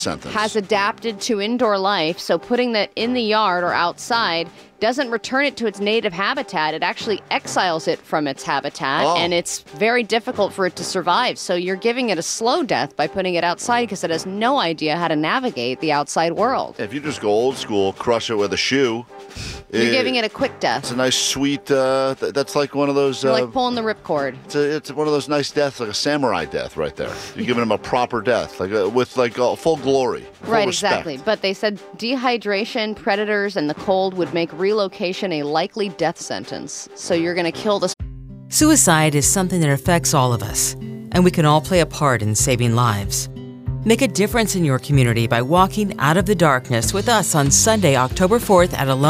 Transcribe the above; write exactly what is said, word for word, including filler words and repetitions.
sentence. Has adapted to indoor life, so putting that in the yard or outside doesn't return it to its native habitat. It actually exiles it from its habitat, oh. and it's very difficult for it to survive. So you're giving it a slow death by putting it outside because it has no idea how to navigate the outside world. If you just go old school, crush it with a shoe. You're it, giving it a quick death. It's a nice, sweet, uh, th- that's like one of those... You're uh, like pulling the ripcord. It's, a, it's one of those nice deaths, like a samurai death right there. You're giving him a proper death, like a, with like a full glory, full Right, respect. exactly. But they said dehydration, predators, and the cold would make relocation a likely death sentence. So you're going to kill the... Suicide is something that affects all of us, and we can all play a part in saving lives. Make a difference in your community by walking out of the darkness with us on Sunday, October fourth at eleven.